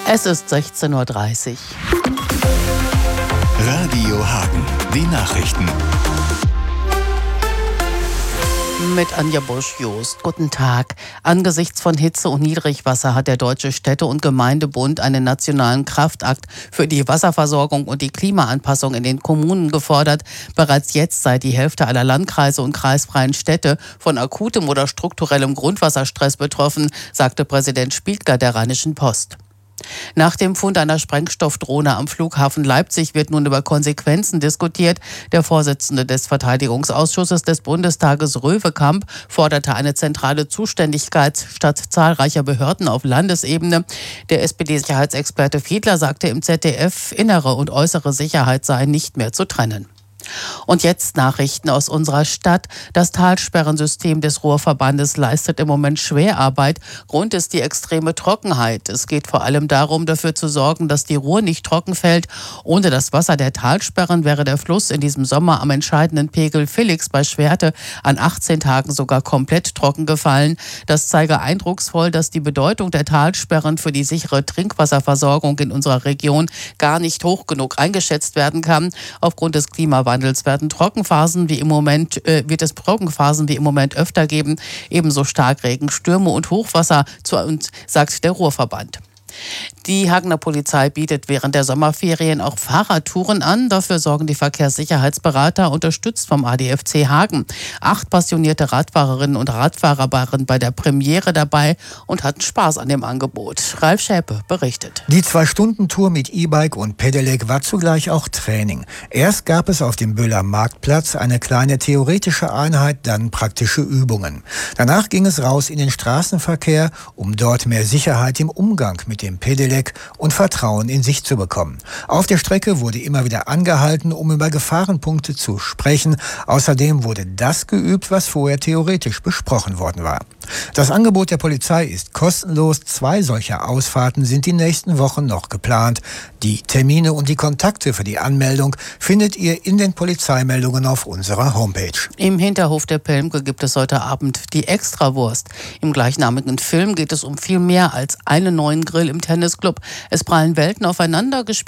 Es ist 16:30 Uhr. Radio Hagen, die Nachrichten. Mit Anja Busch-Jost. Guten Tag. Angesichts von Hitze und Niedrigwasser hat der Deutsche Städte- und Gemeindebund einen nationalen Kraftakt für die Wasserversorgung und die Klimaanpassung in den Kommunen gefordert. Bereits jetzt sei die Hälfte aller Landkreise und kreisfreien Städte von akutem oder strukturellem Grundwasserstress betroffen, sagte Präsident Spiegler der Rheinischen Post. Nach dem Fund einer Sprengstoffdrohne am Flughafen Leipzig wird nun über Konsequenzen diskutiert. Der Vorsitzende des Verteidigungsausschusses des Bundestages, Röwekamp, forderte eine zentrale Zuständigkeit statt zahlreicher Behörden auf Landesebene. Der SPD-Sicherheitsexperte Fiedler sagte im ZDF, innere und äußere Sicherheit seien nicht mehr zu trennen. Und jetzt Nachrichten aus unserer Stadt. Das Talsperrensystem des Ruhrverbandes leistet im Moment Schwerarbeit. Grund ist die extreme Trockenheit. Es geht vor allem darum, dafür zu sorgen, dass die Ruhr nicht trocken fällt. Ohne das Wasser der Talsperren wäre der Fluss in diesem Sommer am entscheidenden Pegel Felix bei Schwerte an 18 Tagen sogar komplett trocken gefallen. Das zeige eindrucksvoll, dass die Bedeutung der Talsperren für die sichere Trinkwasserversorgung in unserer Region gar nicht hoch genug eingeschätzt werden kann. Aufgrund des Klimawandels wird es Trockenphasen wie im Moment öfter geben. Ebenso Starkregen, Stürme und Hochwasser, sagt der Ruhrverband. Die Hagener Polizei bietet während der Sommerferien auch Fahrradtouren an. Dafür sorgen die Verkehrssicherheitsberater, unterstützt vom ADFC Hagen. 8 passionierte Radfahrerinnen und Radfahrer waren bei der Premiere dabei und hatten Spaß an dem Angebot. Ralf Schäpe berichtet. Die 2-Stunden-Tour mit E-Bike und Pedelec war zugleich auch Training. Erst gab es auf dem Böhler Marktplatz eine kleine theoretische Einheit, dann praktische Übungen. Danach ging es raus in den Straßenverkehr, um dort mehr Sicherheit im Umgang mit dem Pedelec und Vertrauen in sich zu bekommen. Auf der Strecke wurde immer wieder angehalten, um über Gefahrenpunkte zu sprechen. Außerdem wurde das geübt, was vorher theoretisch besprochen worden war. Das Angebot der Polizei ist kostenlos. 2 solcher Ausfahrten sind die nächsten Wochen noch geplant. Die Termine und die Kontakte für die Anmeldung findet ihr in den Polizeimeldungen auf unserer Homepage. Im Hinterhof der Pelmke gibt es heute Abend die Extrawurst. Im gleichnamigen Film geht es um viel mehr als einen neuen Grill im Tennisclub. Es prallen Welten aufeinander, gespielt